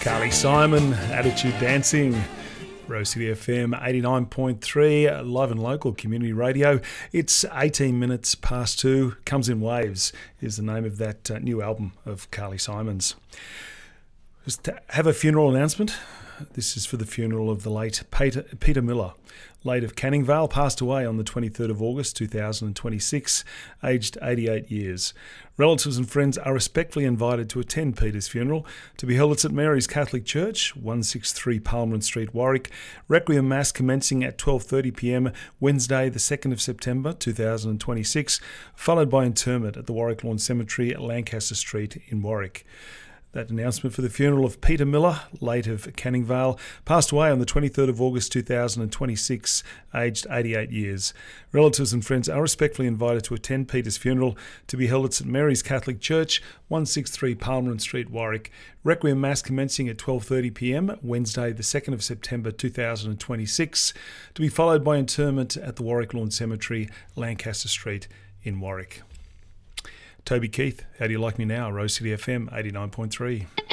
Carly Simon, Attitude Dancing, Rose City FM 89.3, live and local community radio. It's 18 minutes past 2. Comes in Waves is the name of that new album of Carly Simon's. Just to have a funeral announcement. This is for the funeral of the late Peter Miller, late of Canning Vale, passed away on the 23rd of August 2026, aged 88 years. Relatives and friends are respectfully invited to attend Peter's funeral, to be held at St Mary's Catholic Church, 163 Parliament Street, Warwick. Requiem Mass commencing at 12:30pm, Wednesday the 2nd of September 2026, followed by interment at the Warwick Lawn Cemetery at Lancaster Street in Warwick. That announcement for the funeral of Peter Miller, late of Canning Vale, passed away on the 23rd of August 2026, aged 88 years. Relatives and friends are respectfully invited to attend Peter's funeral, to be held at St Mary's Catholic Church, 163 Parliament Street, Warwick. Requiem Mass commencing at 12:30pm, Wednesday the 2nd of September 2026, to be followed by interment at the Warwick Lawn Cemetery, Lancaster Street in Warwick. Toby Keith, How Do You Like Me Now? Rose City FM 89.3.